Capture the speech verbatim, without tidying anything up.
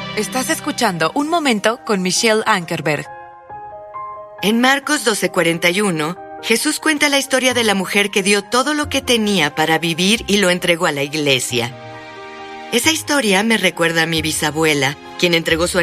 Estás escuchando Un Momento con Michelle Ankerberg. En Marcos doce cuarenta y uno, Jesús cuenta la historia de la mujer que dio todo lo que tenía para vivir y lo entregó a la iglesia. Esa historia me recuerda a mi bisabuela, quien entregó su